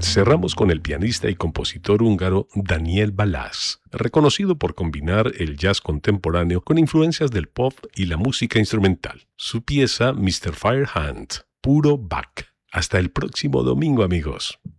Cerramos con el pianista y compositor húngaro Daniel Balázs, reconocido por combinar el jazz contemporáneo con influencias del pop y la música instrumental. Su pieza Mr. Firehand, puro Bach. Hasta el próximo domingo, amigos.